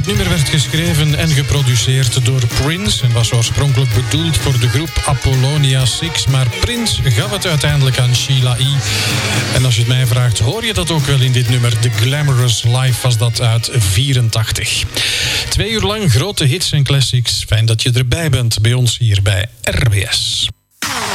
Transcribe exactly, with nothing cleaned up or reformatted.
Het nummer werd geschreven en geproduceerd door Prince en was oorspronkelijk bedoeld voor de groep Apollonia Six, maar Prince gaf het uiteindelijk aan Sheila E. En als je het mij vraagt, hoor je dat ook wel in dit nummer. The Glamorous Life was dat uit vierentachtig. Twee uur lang grote hits en classics. Fijn dat je erbij bent bij ons hier bij R W S.